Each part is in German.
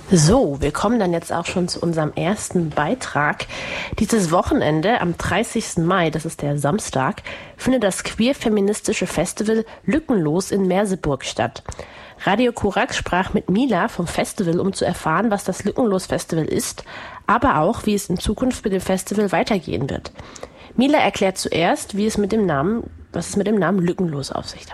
So, wir kommen dann jetzt auch schon zu unserem ersten Beitrag. Dieses Wochenende am 30. Mai, das ist der Samstag, findet das queer-feministische Festival Lückenlos in Merseburg statt. Radio Korax sprach mit Mila vom Festival, um zu erfahren, was das Lückenlos-Festival ist, aber auch, wie es in Zukunft mit dem Festival weitergehen wird. Mila erklärt zuerst, was es mit dem Namen Lückenlos auf sich hat.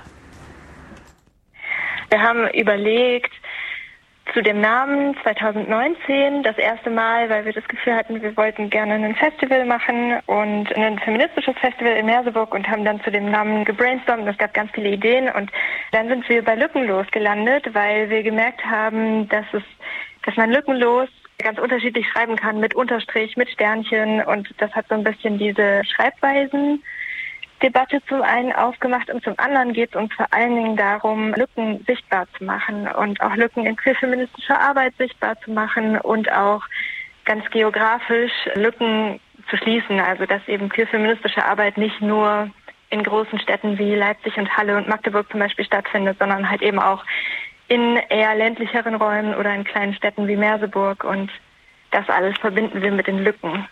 Wir haben überlegt, zu dem Namen 2019 das erste Mal, weil wir das Gefühl hatten, wir wollten gerne ein Festival machen und ein feministisches Festival in Merseburg und haben dann zu dem Namen gebrainstormt. Es gab ganz viele Ideen und dann sind wir bei Lückenlos gelandet, weil wir gemerkt haben, dass man lückenlos ganz unterschiedlich schreiben kann, mit Unterstrich, mit Sternchen, und das hat so ein bisschen diese Schreibweisen Debatte zum einen aufgemacht und zum anderen geht es uns vor allen Dingen darum, Lücken sichtbar zu machen und auch Lücken in queer-feministischer Arbeit sichtbar zu machen und auch ganz geografisch Lücken zu schließen. Also dass eben queer-feministische Arbeit nicht nur in großen Städten wie Leipzig und Halle und Magdeburg zum Beispiel stattfindet, sondern halt eben auch in eher ländlicheren Räumen oder in kleinen Städten wie Merseburg, und das alles verbinden wir mit den Lücken.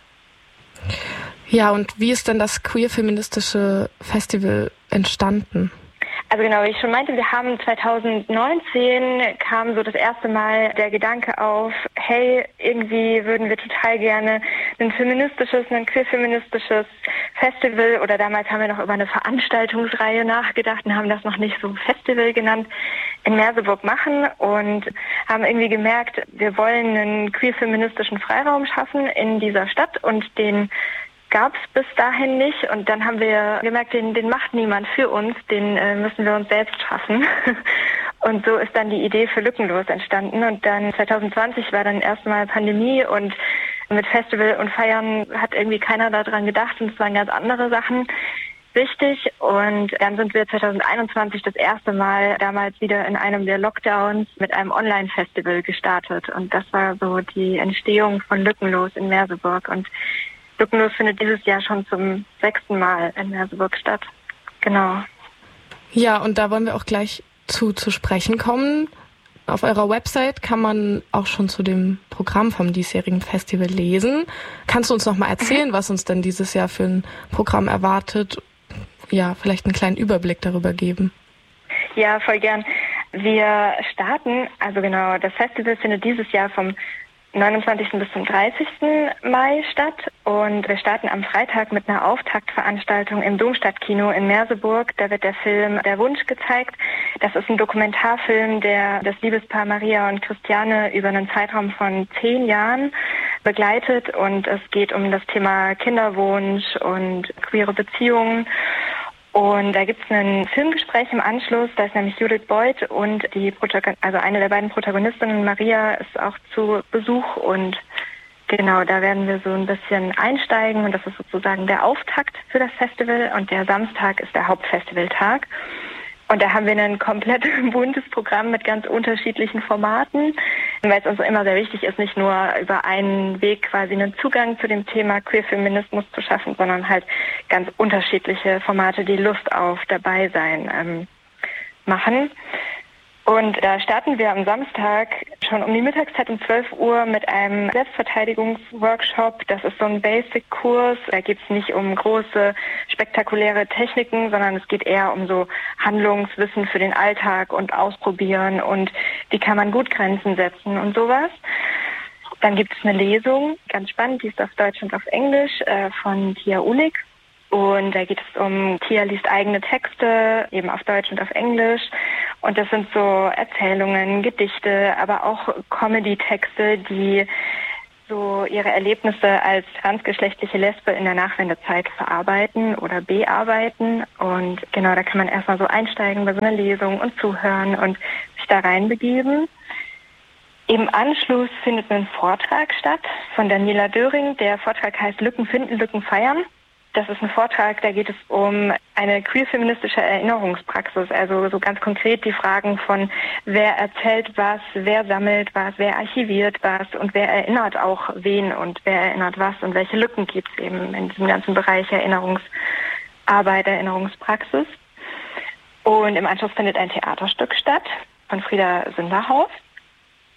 Ja, und wie ist denn das queer-feministische Festival entstanden? Also genau, wie ich schon meinte, wir haben 2019 kam so das erste Mal der Gedanke auf, hey, irgendwie würden wir total gerne ein queer-feministisches Festival, oder damals haben wir noch über eine Veranstaltungsreihe nachgedacht und haben das noch nicht so Festival genannt, in Merseburg machen und haben irgendwie gemerkt, wir wollen einen queer-feministischen Freiraum schaffen in dieser Stadt, und den gab es bis dahin nicht, und dann haben wir gemerkt, den macht niemand für uns, den müssen wir uns selbst schaffen. Und so ist dann die Idee für Lückenlos entstanden, und dann 2020 war dann erstmal Pandemie und mit Festival und Feiern hat irgendwie keiner daran gedacht, und es waren ganz andere Sachen wichtig, und dann sind wir 2021 das erste Mal damals wieder in einem der Lockdowns mit einem Online-Festival gestartet, und das war so die Entstehung von Lückenlos in Merseburg, und Lückenlos findet dieses Jahr schon zum 6. Mal in Merseburg statt. Genau. Ja, und da wollen wir auch gleich zu sprechen kommen. Auf eurer Website kann man auch schon zu dem Programm vom diesjährigen Festival lesen. Kannst du uns noch mal erzählen, was uns denn dieses Jahr für ein Programm erwartet? Ja, vielleicht einen kleinen Überblick darüber geben. Ja, voll gern. Wir starten, also genau, das Festival findet dieses Jahr vom 29. bis zum 30. Mai statt, und wir starten am Freitag mit einer Auftaktveranstaltung im Domstadtkino in Merseburg. Da wird der Film Der Wunsch gezeigt. Das ist ein Dokumentarfilm, der das Liebespaar Maria und Christiane über einen Zeitraum von 10 Jahren begleitet, und es geht um das Thema Kinderwunsch und queere Beziehungen. Und da gibt es ein Filmgespräch im Anschluss, da ist nämlich Judith Beuth und eine der beiden Protagonistinnen, Maria, ist auch zu Besuch, und genau, da werden wir so ein bisschen einsteigen, und das ist sozusagen der Auftakt für das Festival, und der Samstag ist der Hauptfestivaltag. Und da haben wir ein komplett buntes Programm mit ganz unterschiedlichen Formaten, weil es uns immer sehr wichtig ist, nicht nur über einen Weg quasi einen Zugang zu dem Thema Queerfeminismus zu schaffen, sondern halt ganz unterschiedliche Formate, die Lust auf Dabeisein machen. Und da starten wir am Samstag schon um die Mittagszeit um 12 Uhr mit einem Selbstverteidigungsworkshop. Das ist so ein Basic-Kurs. Da geht es nicht um große, spektakuläre Techniken, sondern es geht eher um so Handlungswissen für den Alltag und Ausprobieren, und wie kann man gut Grenzen setzen und sowas. Dann gibt es eine Lesung, ganz spannend, die ist auf Deutsch und auf Englisch, von Tia Ulig. Und da geht es um, Tia liest eigene Texte, eben auf Deutsch und auf Englisch. Und das sind so Erzählungen, Gedichte, aber auch Comedy-Texte, die so ihre Erlebnisse als transgeschlechtliche Lesbe in der Nachwendezeit verarbeiten oder bearbeiten. Und genau, da kann man erstmal so einsteigen bei so einer Lesung und zuhören und sich da reinbegeben. Im Anschluss findet ein Vortrag statt von Daniela Döring. Der Vortrag heißt Lücken finden, Lücken feiern. Das ist ein Vortrag, da geht es um eine queer-feministische Erinnerungspraxis, also so ganz konkret die Fragen von, wer erzählt was, wer sammelt was, wer archiviert was und wer erinnert auch wen und wer erinnert was und welche Lücken gibt es eben in diesem ganzen Bereich Erinnerungsarbeit, Erinnerungspraxis. Und im Anschluss findet ein Theaterstück statt von Frieda Sinderhaus.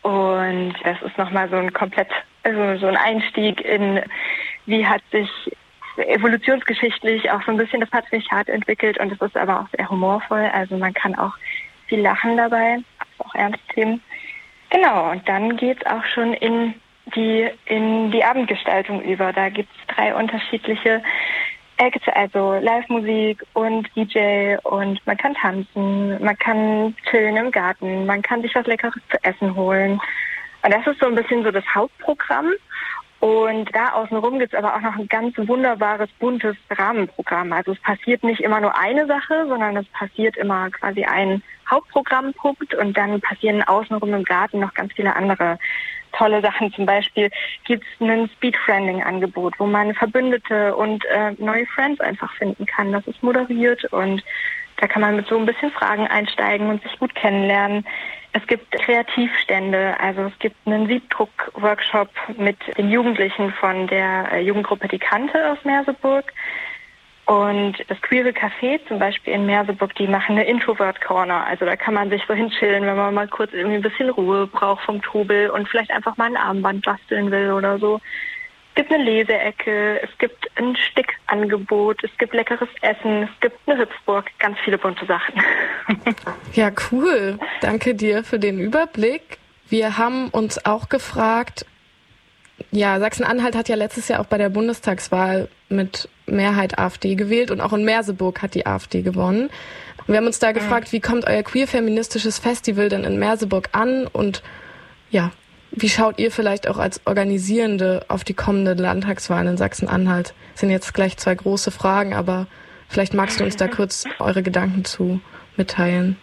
Und das ist nochmal so ein Einstieg in, wie hat sich evolutionsgeschichtlich auch so ein bisschen das Patriarchat entwickelt, und es ist aber auch sehr humorvoll, also man kann auch viel lachen dabei, auch ernste Themen. Genau, und dann geht's auch schon in die Abendgestaltung über. Da gibt's 3 unterschiedliche Acts, also Live-Musik und DJ, und man kann tanzen, man kann chillen im Garten, man kann sich was Leckeres zu essen holen. Und das ist so ein bisschen so das Hauptprogramm. Und da außenrum gibt's aber auch noch ein ganz wunderbares, buntes Rahmenprogramm. Also es passiert nicht immer nur eine Sache, sondern es passiert immer quasi ein Hauptprogrammpunkt, und dann passieren außenrum im Garten noch ganz viele andere tolle Sachen. Zum Beispiel gibt's ein Speedfriending-Angebot, wo man Verbündete und neue Friends einfach finden kann. Das ist moderiert, und da kann man mit so ein bisschen Fragen einsteigen und sich gut kennenlernen. Es gibt Kreativstände, also es gibt einen Siebdruck-Workshop mit den Jugendlichen von der Jugendgruppe Die Kante aus Merseburg. Und das Queere Café zum Beispiel in Merseburg, die machen eine Introvert-Corner. Also da kann man sich so hinchillen, wenn man mal kurz irgendwie ein bisschen Ruhe braucht vom Trubel und vielleicht einfach mal ein Armband basteln will oder so. Es gibt eine Leseecke, es gibt ein Stickangebot, es gibt leckeres Essen, es gibt eine Hüpfburg, ganz viele bunte Sachen. Ja, cool. Danke dir für den Überblick. Wir haben uns auch gefragt, ja, Sachsen-Anhalt hat ja letztes Jahr auch bei der Bundestagswahl mit Mehrheit AfD gewählt, und auch in Merseburg hat die AfD gewonnen. Wir haben uns da gefragt, wie kommt euer queer-feministisches Festival denn in Merseburg an, und ja, wie schaut ihr vielleicht auch als Organisierende auf die kommende Landtagswahl in Sachsen-Anhalt? Das sind jetzt gleich 2 große Fragen, aber vielleicht magst du uns da kurz eure Gedanken zu mitteilen.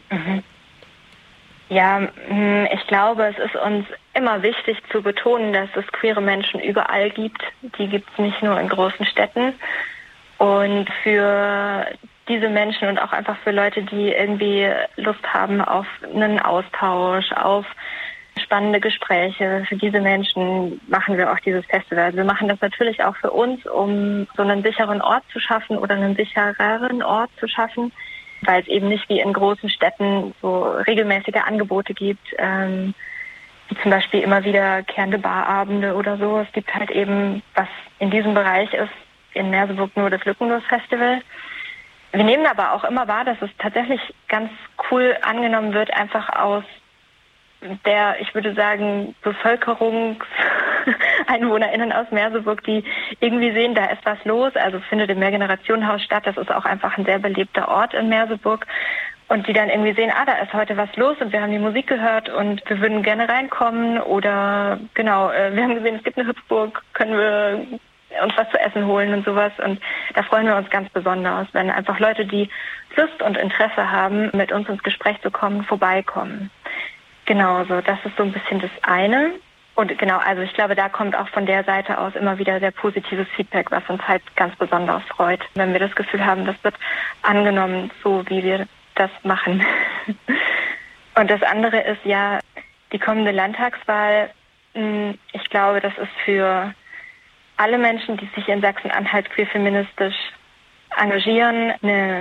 Ja, ich glaube, es ist uns immer wichtig zu betonen, dass es queere Menschen überall gibt. Die gibt es nicht nur in großen Städten. Und für diese Menschen und auch einfach für Leute, die irgendwie Lust haben auf einen Austausch, auf spannende Gespräche, für diese Menschen machen wir auch dieses Festival. Wir machen das natürlich auch für uns, um so einen sicheren Ort zu schaffen oder einen sichereren Ort zu schaffen, weil es eben nicht wie in großen Städten so regelmäßige Angebote gibt, wie zum Beispiel immer wiederkehrende Barabende oder so. Es gibt halt eben, was in diesem Bereich ist, in Merseburg nur das Lückenlos-Festival. Wir nehmen aber auch immer wahr, dass es tatsächlich ganz cool angenommen wird, einfach aus der, ich würde sagen, BevölkerungseinwohnerInnen aus Merseburg, die irgendwie sehen, da ist was los. Also findet im Mehrgenerationenhaus statt. Das ist auch einfach ein sehr belebter Ort in Merseburg. Und die dann irgendwie sehen, da ist heute was los, und wir haben die Musik gehört und wir würden gerne reinkommen. Oder genau, wir haben gesehen, es gibt eine Hüpfburg, können wir uns was zu essen holen und sowas. Und da freuen wir uns ganz besonders, wenn einfach Leute, die Lust und Interesse haben, mit uns ins Gespräch zu kommen, vorbeikommen. Genau, so, das ist so ein bisschen das eine. Und genau, also ich glaube, da kommt auch von der Seite aus immer wieder sehr positives Feedback, was uns halt ganz besonders freut, wenn wir das Gefühl haben, das wird angenommen, so wie wir das machen. Und das andere ist ja die kommende Landtagswahl. Ich glaube, das ist für alle Menschen, die sich in Sachsen-Anhalt queer-feministisch engagieren,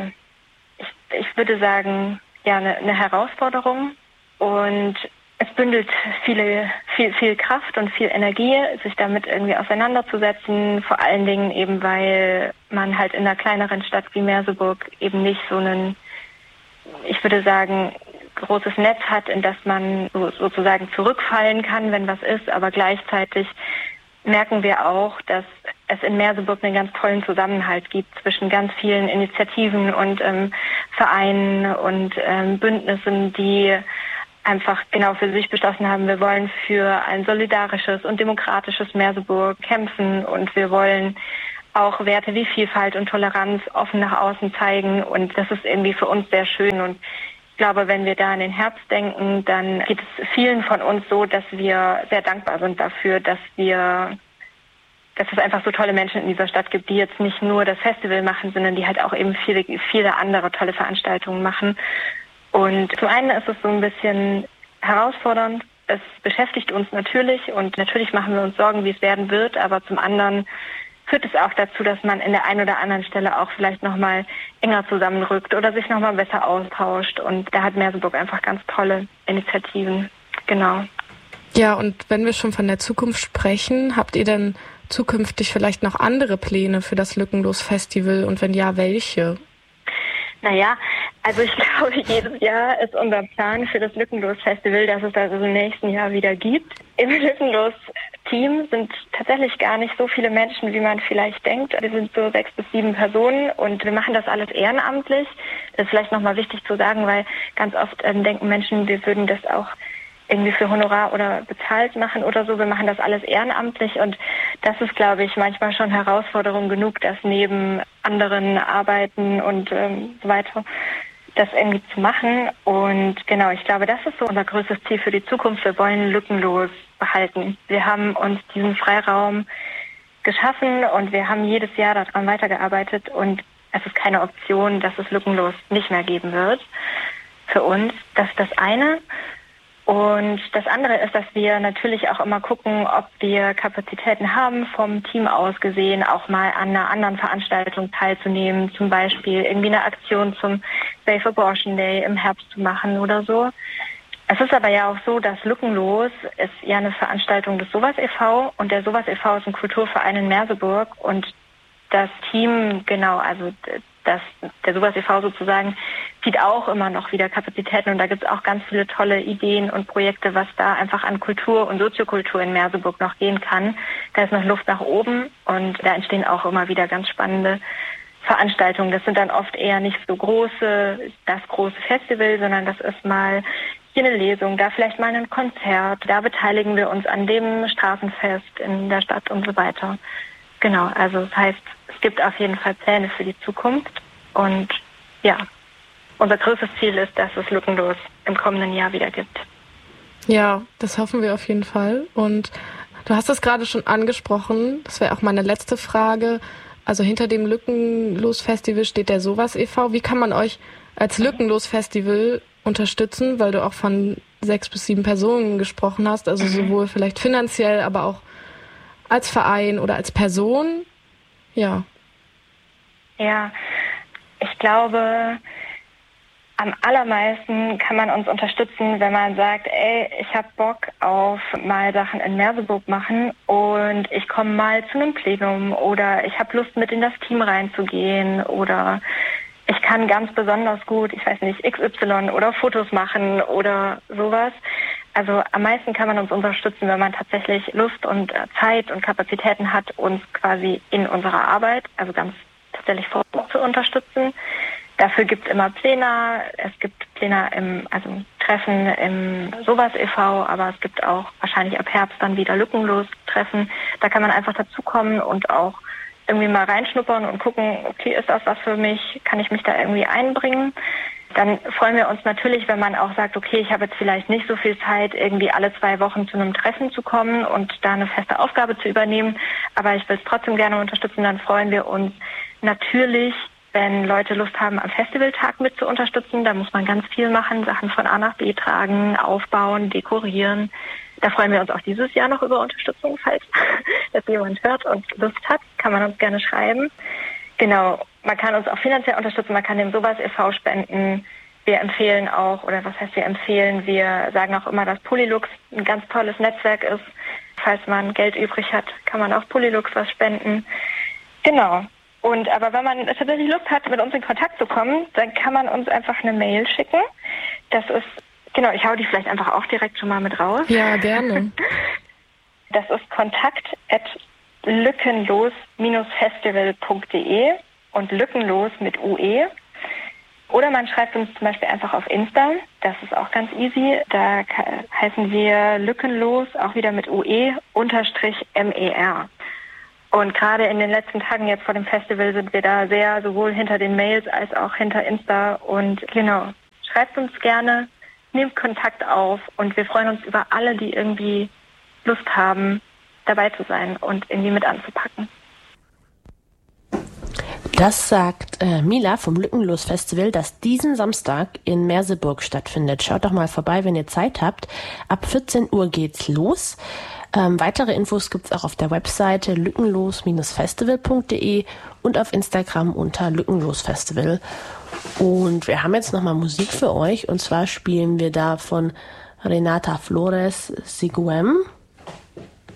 ich würde sagen, ja, eine Herausforderung. Und es bündelt viel Kraft und viel Energie, sich damit irgendwie auseinanderzusetzen. Vor allen Dingen eben, weil man halt in einer kleineren Stadt wie Merseburg eben nicht so einen, ich würde sagen, großes Netz hat, in das man sozusagen zurückfallen kann, wenn was ist. Aber gleichzeitig merken wir auch, dass es in Merseburg einen ganz tollen Zusammenhalt gibt zwischen ganz vielen Initiativen und Vereinen und Bündnissen, die einfach genau für sich beschlossen haben, wir wollen für ein solidarisches und demokratisches Merseburg kämpfen, und wir wollen auch Werte wie Vielfalt und Toleranz offen nach außen zeigen, und das ist irgendwie für uns sehr schön. Und ich glaube, wenn wir da an den Herbst denken, dann geht es vielen von uns so, dass wir sehr dankbar sind dafür, dass es einfach so tolle Menschen in dieser Stadt gibt, die jetzt nicht nur das Festival machen, sondern die halt auch eben viele andere tolle Veranstaltungen machen. Und zum einen ist es so ein bisschen herausfordernd. Es beschäftigt uns natürlich, und natürlich machen wir uns Sorgen, wie es werden wird. Aber zum anderen führt es auch dazu, dass man in der einen oder anderen Stelle auch vielleicht nochmal enger zusammenrückt oder sich nochmal besser austauscht. Und da hat Merseburg einfach ganz tolle Initiativen. Genau. Ja, und wenn wir schon von der Zukunft sprechen, habt ihr denn zukünftig vielleicht noch andere Pläne für das Lückenlos-Festival und wenn ja, welche? Naja, also ich glaube, jedes Jahr ist unser Plan für das Lückenlos-Festival, dass es das im nächsten Jahr wieder gibt. Im Lückenlos-Team sind tatsächlich gar nicht so viele Menschen, wie man vielleicht denkt. Wir sind so 6 bis 7 Personen und wir machen das alles ehrenamtlich. Das ist vielleicht nochmal wichtig zu sagen, weil ganz oft denken Menschen, wir würden das auch irgendwie für Honorar oder bezahlt machen oder so. Wir machen das alles ehrenamtlich und das ist, glaube ich, manchmal schon Herausforderung genug, das neben anderen Arbeiten und so weiter, das irgendwie zu machen. Und genau, ich glaube, das ist so unser größtes Ziel für die Zukunft. Wir wollen lückenlos behalten. Wir haben uns diesen Freiraum geschaffen und wir haben jedes Jahr daran weitergearbeitet und es ist keine Option, dass es lückenlos nicht mehr geben wird für uns. Das ist das eine. Und das andere ist, dass wir natürlich auch immer gucken, ob wir Kapazitäten haben, vom Team aus gesehen, auch mal an einer anderen Veranstaltung teilzunehmen, zum Beispiel irgendwie eine Aktion zum Safe Abortion Day im Herbst zu machen oder so. Es ist aber ja auch so, dass Lückenlos ist ja eine Veranstaltung des Sowas e.V. und der Sowas e.V. ist ein Kulturverein in Merseburg und das Team, genau, also der Sowas e.V. sozusagen zieht auch immer noch wieder Kapazitäten und da gibt es auch ganz viele tolle Ideen und Projekte, was da einfach an Kultur und Soziokultur in Merseburg noch gehen kann. Da ist noch Luft nach oben und da entstehen auch immer wieder ganz spannende Veranstaltungen. Das sind dann oft eher nicht so das große Festival, sondern das ist mal hier eine Lesung, da vielleicht mal ein Konzert. Da beteiligen wir uns an dem Straßenfest in der Stadt und so weiter. Genau, also das heißt, es gibt auf jeden Fall Pläne für die Zukunft und ja, unser größtes Ziel ist, dass es Lückenlos im kommenden Jahr wieder gibt. Ja, das hoffen wir auf jeden Fall. Und du hast es gerade schon angesprochen, das wäre auch meine letzte Frage. Also hinter dem Lückenlos-Festival steht der Sowas e.V. Wie kann man euch als Lückenlos-Festival unterstützen, weil du auch von 6 bis 7 Personen gesprochen hast, also sowohl vielleicht finanziell, aber auch als Verein oder als Person? Ja. Ja, ich glaube, am allermeisten kann man uns unterstützen, wenn man sagt, ey, ich habe Bock auf mal Sachen in Merseburg machen und ich komme mal zu einem Plenum oder ich habe Lust, mit in das Team reinzugehen oder ich kann ganz besonders gut, ich weiß nicht, XY oder Fotos machen oder sowas. Also am meisten kann man uns unterstützen, wenn man tatsächlich Lust und Zeit und Kapazitäten hat, uns quasi in unserer Arbeit, also ganz tatsächlich vor Ort zu unterstützen. Dafür gibt es immer Pläne. Es gibt Pläne Treffen im Sowas e.V., aber es gibt auch wahrscheinlich ab Herbst dann wieder Lückenlos-Treffen. Da kann man einfach dazukommen und auch irgendwie mal reinschnuppern und gucken, okay, ist das was für mich? Kann ich mich da irgendwie einbringen? Dann freuen wir uns natürlich, wenn man auch sagt, okay, ich habe jetzt vielleicht nicht so viel Zeit, irgendwie alle 2 Wochen zu einem Treffen zu kommen und da eine feste Aufgabe zu übernehmen, aber ich will es trotzdem gerne unterstützen. Dann freuen wir uns natürlich, wenn Leute Lust haben, am Festivaltag mit zu unterstützen. Da muss man ganz viel machen, Sachen von A nach B tragen, aufbauen, dekorieren. Da freuen wir uns auch dieses Jahr noch über Unterstützung, falls das jemand hört und Lust hat, kann man uns gerne schreiben. Genau, man kann uns auch finanziell unterstützen, man kann dem Sowas e.V. spenden. Wir empfehlen auch, oder was heißt wir empfehlen, wir sagen auch immer, dass Polylux ein ganz tolles Netzwerk ist. Falls man Geld übrig hat, kann man auf Polylux was spenden. Genau. Aber wenn man tatsächlich Lust hat, mit uns in Kontakt zu kommen, dann kann man uns einfach eine Mail schicken. Das ist, genau, ich hau die vielleicht einfach auch direkt schon mal mit raus. Ja, gerne. Das ist kontakt@lückenlos-festival.de und lückenlos mit UE. Oder man schreibt uns zum Beispiel einfach auf Insta. Das ist auch ganz easy. Da heißen wir lückenlos, auch wieder mit UE, _MER. Und gerade in den letzten Tagen jetzt vor dem Festival sind wir da sehr sowohl hinter den Mails als auch hinter Insta. Und genau, schreibt uns gerne, nehmt Kontakt auf und wir freuen uns über alle, die irgendwie Lust haben, dabei zu sein und irgendwie mit anzupacken. Das sagt Mila vom Lückenlos Festival, das diesen Samstag in Merseburg stattfindet. Schaut doch mal vorbei, wenn ihr Zeit habt. Ab 14 Uhr geht's los. Weitere Infos gibt's auch auf der Webseite lückenlos-festival.de und auf Instagram unter lückenlosfestival. Und wir haben jetzt nochmal Musik für euch und zwar spielen wir da von Renata Flores Siguem